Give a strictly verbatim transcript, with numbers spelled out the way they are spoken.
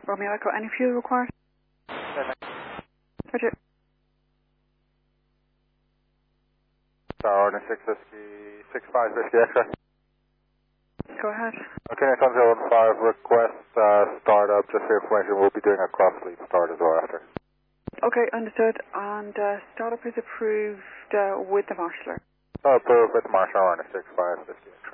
Romeo Echo, any fuel required? Roger. Star Order six fifty, six five fifty X-ray. Go ahead. Okay, Nikon zero one five, request uh, start up, just for information, we'll be doing a cross sleep start as well after. Okay, understood. And uh, startup is approved uh, with the marshaller. So approved with Marshall Order six five fifty.